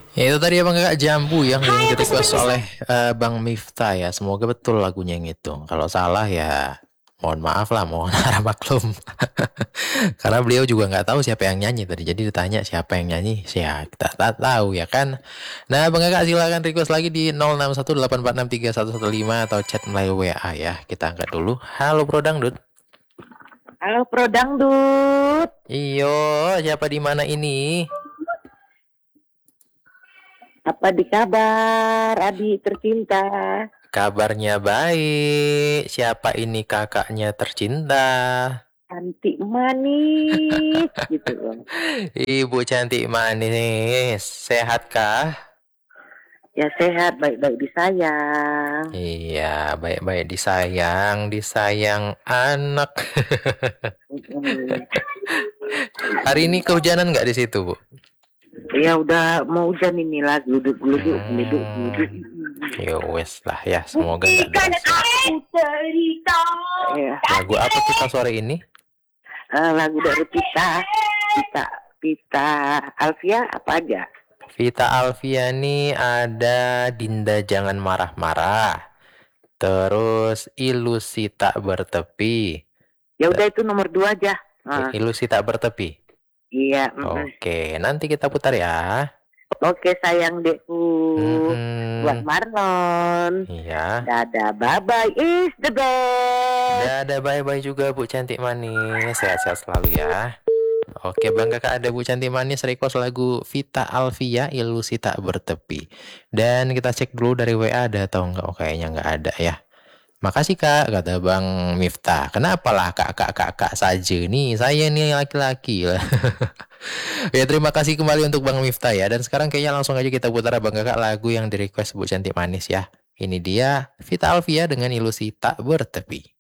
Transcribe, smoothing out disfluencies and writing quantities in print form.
Ya, itu tadi Bang Kakak Jambu yang di-request oleh Bang Miftah ya. Semoga betul lagunya yang itu. Kalau salah ya mohon maaf lah, mohon harap maklum. Karena beliau juga nggak tahu siapa yang nyanyi tadi. Jadi ditanya siapa yang nyanyi, siapa kita tak tahu ya kan. Nah, Bang Kakak silakan request lagi di 0618463115 atau chat melalui WA ya. Kita angkat dulu. Halo Bro Dangdut. Halo Pro Dangdut, Iyo, siapa di mana ini? apa di kabar adik tercinta? Kabarnya baik. Siapa ini kakaknya tercinta? Cantik manis gitu loh. Ibu cantik manis. Sehatkah? Ya sehat, baik-baik disayang. Iya, baik-baik disayang, disayang anak. Mm-mm. Hari ini kehujanan nggak di situ, Bu? Ya udah mau hujan ini lagi, duduk. Hmm, ya wes lah ya, semoga nggak Buktikan deras ya. aku cerita. Ya, Lagu apa kita sore ini? lagu dari Pita Alfia apa aja? Vita Alfiani ada Dinda Jangan Marah-Marah. Terus Ilusi Tak Bertepi. Ya udah itu nomor 2 aja. Ah, Ilusi Tak Bertepi. iya. Oke, nanti kita putar ya. Oke sayang dekku, buat Mm-mm. Marlon. Iya. Dadah, bye bye is the best. Dadah, bye-bye juga Bu Cantik Manis. Sehat-sehat selalu ya. Oke, Bang Kakak ada Bu Cantik Manis request lagu Vita Alvia Ilusi Tak Bertepi. Dan kita cek dulu dari WA ada atau enggak. Oh, kayaknya enggak ada ya. Makasih Kak, kata Bang Miftah. Kenapa lah kakak saja nih? Saya nih laki-laki lah. Ya terima kasih kembali untuk Bang Miftah ya. Dan sekarang kayaknya langsung aja kita putar Bang Kakak lagu yang di request Bu Cantik Manis ya. Ini dia Vita Alvia dengan Ilusi Tak Bertepi.